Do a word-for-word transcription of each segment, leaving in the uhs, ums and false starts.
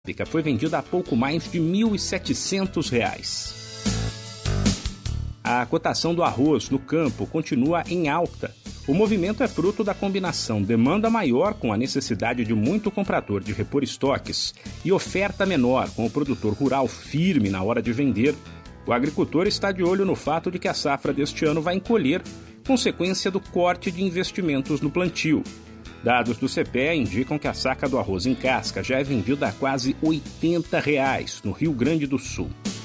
foi vendida a pouco mais de mil e setecentos reais. A cotação do arroz no campo continua em alta. O movimento é fruto da combinação demanda maior com a necessidade de muito comprador de repor estoques e oferta menor com o produtor rural firme na hora de vender. O agricultor está de olho no fato de que a safra deste ano vai encolher, consequência do corte de investimentos no plantio. Dados do C P E A indicam que a saca do arroz em casca já é vendida a quase oitenta reais no Rio Grande do Sul.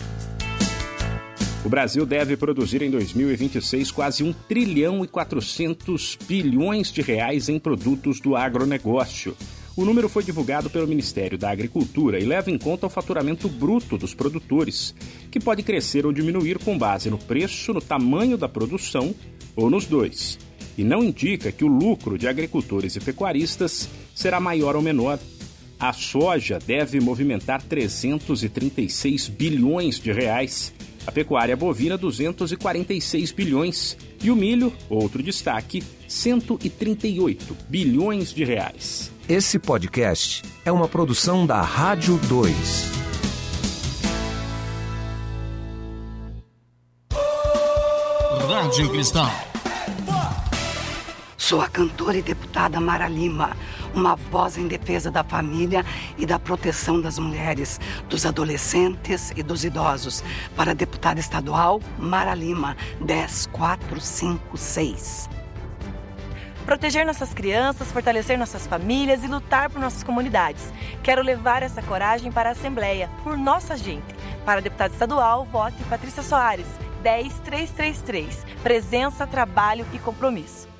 O Brasil deve produzir em dois mil e vinte e seis quase um trilhão e quatrocentos bilhões de reais em produtos do agronegócio. O número foi divulgado pelo Ministério da Agricultura e leva em conta o faturamento bruto dos produtores, que pode crescer ou diminuir com base no preço, no tamanho da produção ou nos dois. E não indica que o lucro de agricultores e pecuaristas será maior ou menor. A soja deve movimentar trezentos e trinta e seis bilhões de reais, a pecuária bovina duzentos e quarenta e seis bilhões e o milho, outro destaque, cento e trinta e oito bilhões de reais. Esse podcast é uma produção da Rádio dois. Rádio Cristal. Sou a cantora e deputada Mara Lima, uma voz em defesa da família e da proteção das mulheres, dos adolescentes e dos idosos. Para a deputada estadual Mara Lima, dez quatro cinco seis. Proteger nossas crianças, fortalecer nossas famílias e lutar por nossas comunidades. Quero levar essa coragem para a Assembleia, por nossa gente. Para a deputada estadual, vote Patrícia Soares, dez três três três. Presença, trabalho e compromisso.